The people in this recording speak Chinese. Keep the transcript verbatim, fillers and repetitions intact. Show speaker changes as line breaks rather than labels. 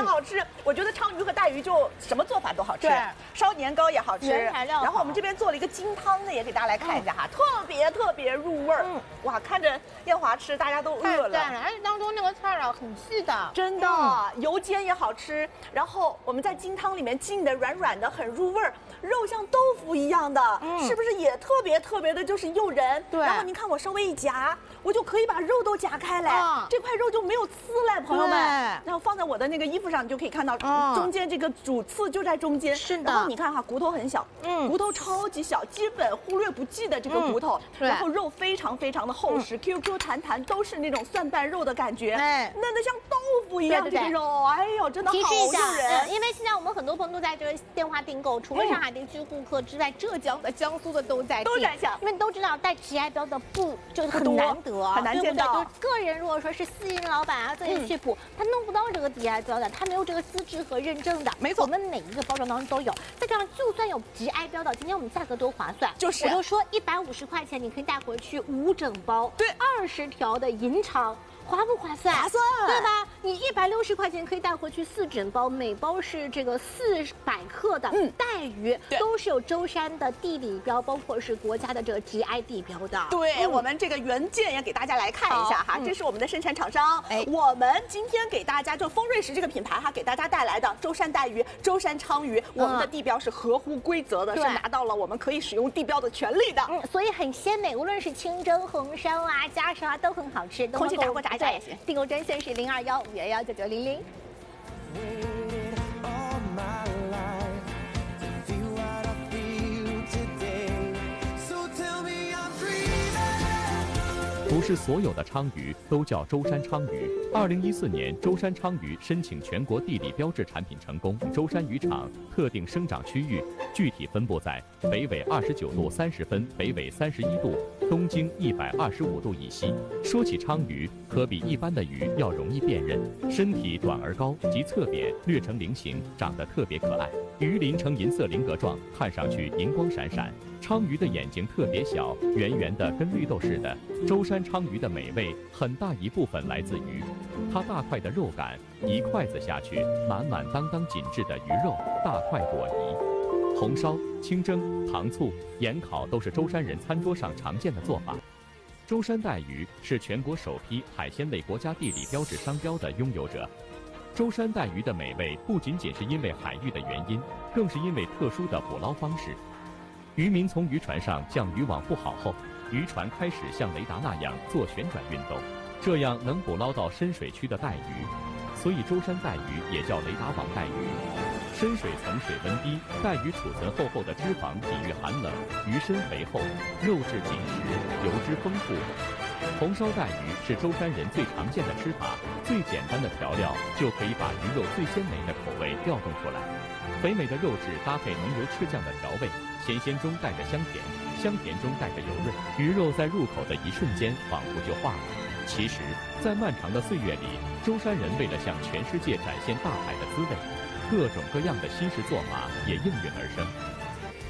好吃。我觉得鲳鱼和带鱼就什么做法都好吃，烧年糕也好吃，
原材料好。
然后我们这边做了一个金汤呢，也给大家来看一下哈，特别特别入味儿。嗯，哇，看着燕华吃，大家都饿了。
而且当中那个菜啊很细的，
真的，油煎也好吃。然后我们在金汤里面浸的软软的，很入味儿。肉像豆腐一样的，嗯、是不是也特别特别的，就是诱人？对。然后您看我稍微一夹，我就可以把肉都夹开来，啊、这块肉就没有刺了，朋友们。然后放在我的那个衣服上，你就可以看到，嗯、中间这个主刺就在中间。是的。然后你看哈，骨头很小，嗯，骨头超级小，基本忽略不计的这个骨头。嗯、然后肉非常非常的厚实、嗯、，Q Q 弹弹，都是那种蒜瓣肉的感觉，哎，嫩的像豆腐一样。对对对这个肉，哎呦，真的好诱人。
嗯、因为现在我们很多朋友都在这个电话订购，除了上海地区顾客之外，浙江的、江苏的都在
都在想，
因为都知道带 G I 标的不就是很难得，
很难见到。
就个人如果说是私营老板啊，自己去捕，他弄不到这个 G I 标的，他没有这个资质和认证的。
没错，
我们每一个包装当中都有。再加上就算有 G I 标的，今天我们价格多划算，
就是
我就说一百五十块钱你可以带回去五整包，对，二十条的银肠。划不划算？
划算，
对吧？你一百六十块钱可以带回去四整包，每包是这个四百克的带鱼，嗯、都是有舟山的地理标，包括是国家的这个 G I 地标的。
对，嗯、我们这个原件也给大家来看一下哈，嗯、这是我们的生产厂商。哎，我们今天给大家就丰瑞食这个品牌哈，给大家带来的舟山带鱼、舟山鲳鱼，嗯、我们的地标是合乎规则的，是拿到了我们可以使用地标的权利的。
嗯，所以很鲜美，无论是清蒸、红烧啊、加烧啊，都很好吃。
空气炸锅炸。也行，
订购专线是零二幺五幺幺九九零零。
不是所有的鲳鱼都叫舟山鲳鱼。二零一四年，舟山鲳鱼申请全国地理标志产品成功。舟山渔场特定生长区域具体分布在北纬二十九度三十分、北纬三十一度、东经一百二十五度以西。说起鲳鱼，可比一般的鱼要容易辨认，身体短而高，及侧扁，略呈菱形，长得特别可爱。鱼鳞呈银色菱格状，看上去银光闪闪。鲳鱼的眼睛特别小，圆圆的，跟绿豆似的。舟山鲳鱼的美味很大一部分来自鱼，它大块的肉感，一筷子下去，满满当当紧致的鱼肉，大快朵颐。红烧、清蒸、糖醋、盐烤都是舟山人餐桌上常见的做法。舟山带鱼是全国首批海鲜类国家地理标志商标的拥有者。舟山带鱼的美味不仅仅是因为海域的原因，更是因为特殊的捕捞方式。渔民从渔船上将渔网布好后，渔船开始像雷达那样做旋转运动，这样能捕捞到深水区的带鱼，所以舟山带鱼也叫雷达网带鱼。深水层水温低，带鱼储存厚厚的脂肪抵御寒冷，鱼身肥厚，肉质紧实，油脂丰富。红烧带鱼是舟山人最常见的吃法，最简单的调料就可以把鱼肉最鲜美的口味调动出来。肥美的肉质搭配浓油赤酱的调味，咸咸中带着香甜，香甜中带着油润，鱼肉在入口的一瞬间仿佛就化了。其实，在漫长的岁月里，舟山人为了向全世界展现大海的滋味，各种各样的新式做法也应运而生。